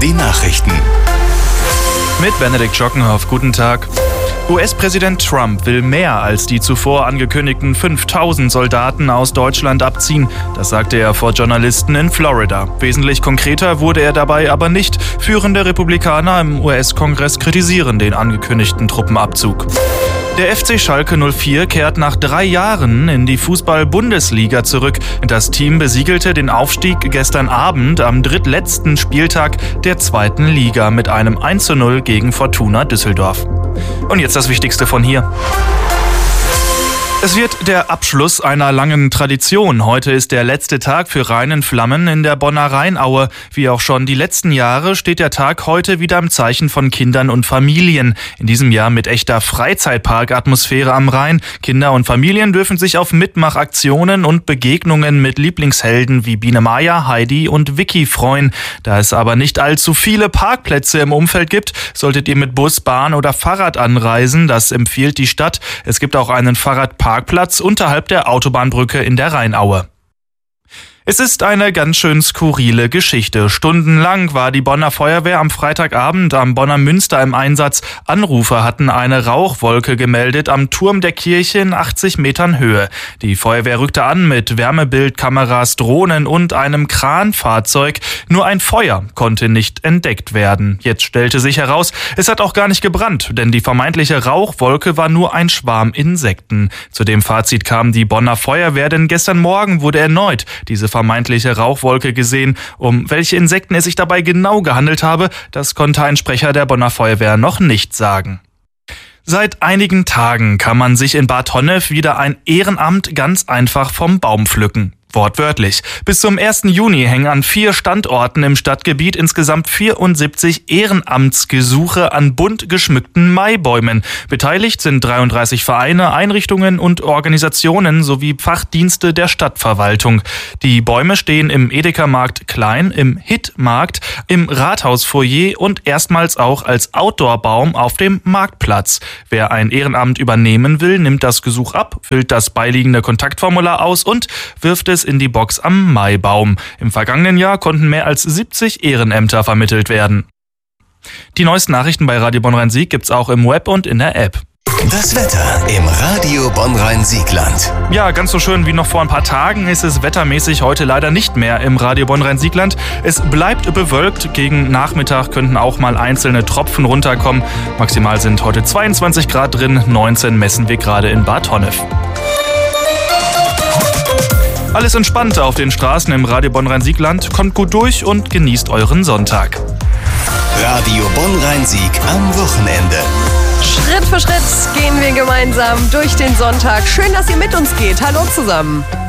die Nachrichten. Mit Benedikt Schockenhoff, guten Tag. US-Präsident Trump will mehr als die zuvor angekündigten 5000 Soldaten aus Deutschland abziehen. Das sagte er vor Journalisten in Florida. Wesentlich konkreter wurde er dabei aber nicht. Führende Republikaner im US-Kongress kritisieren den angekündigten Truppenabzug. Der FC Schalke 04 kehrt nach 3 Jahren in die Fußball-Bundesliga zurück. Das Team besiegelte den Aufstieg gestern Abend am drittletzten Spieltag der 2. Liga mit einem 1:0 gegen Fortuna Düsseldorf. Und jetzt das Wichtigste von hier. Es wird der Abschluss einer langen Tradition. Heute ist der letzte Tag für Rhein in Flammen in der Bonner Rheinaue. Wie auch schon die letzten Jahre steht der Tag heute wieder im Zeichen von Kindern und Familien. In diesem Jahr mit echter Freizeitpark-Atmosphäre am Rhein. Kinder und Familien dürfen sich auf Mitmachaktionen und Begegnungen mit Lieblingshelden wie Biene Maya, Heidi und Vicky freuen. Da es aber nicht allzu viele Parkplätze im Umfeld gibt, solltet ihr mit Bus, Bahn oder Fahrrad anreisen. Das empfiehlt die Stadt. Es gibt auch einen Fahrradparkplatz unterhalb der Autobahnbrücke in der Rheinaue. Es ist eine ganz schön skurrile Geschichte. Stundenlang war die Bonner Feuerwehr am Freitagabend am Bonner Münster im Einsatz. Anrufer hatten eine Rauchwolke gemeldet am Turm der Kirche in 80 Metern Höhe. Die Feuerwehr rückte an mit Wärmebildkameras, Drohnen und einem Kranfahrzeug. Nur ein Feuer konnte nicht entdeckt werden. Jetzt stellte sich heraus, es hat auch gar nicht gebrannt, denn die vermeintliche Rauchwolke war nur ein Schwarm Insekten. Zu dem Fazit kam die Bonner Feuerwehr, denn gestern Morgen wurde erneut diese vermeintliche Rauchwolke gesehen. Um welche Insekten es sich dabei genau gehandelt habe, das konnte ein Sprecher der Bonner Feuerwehr noch nicht sagen. Seit einigen Tagen kann man sich in Bad Honnef wieder ein Ehrenamt ganz einfach vom Baum pflücken. Wortwörtlich. Bis zum 1. Juni hängen an 4 Standorten im Stadtgebiet insgesamt 74 Ehrenamtsgesuche an bunt geschmückten Maibäumen. Beteiligt sind 33 Vereine, Einrichtungen und Organisationen sowie Fachdienste der Stadtverwaltung. Die Bäume stehen im Edeka-Markt Klein, im Hit-Markt, im Rathausfoyer und erstmals auch als Outdoor-Baum auf dem Marktplatz. Wer ein Ehrenamt übernehmen will, nimmt das Gesuch ab, füllt das beiliegende Kontaktformular aus und wirft es in die Box am Maibaum. Im vergangenen Jahr konnten mehr als 70 Ehrenämter vermittelt werden. Die neuesten Nachrichten bei Radio Bonn-Rhein-Sieg gibt's auch im Web und in der App. Das Wetter im Radio Bonn-Rhein-Siegland. Ja, ganz so schön wie noch vor ein paar Tagen ist es wettermäßig heute leider nicht mehr im Radio Bonn-Rhein-Siegland. Es bleibt bewölkt. Gegen Nachmittag könnten auch mal einzelne Tropfen runterkommen. Maximal sind heute 22 Grad drin, 19 messen wir gerade in Bad Honnef. Alles entspannt auf den Straßen im Radio Bonn-Rhein-Siegland. Kommt gut durch und genießt euren Sonntag. Radio Bonn-Rhein-Sieg am Wochenende. Schritt für Schritt gehen wir gemeinsam durch den Sonntag. Schön, dass ihr mit uns geht. Hallo zusammen.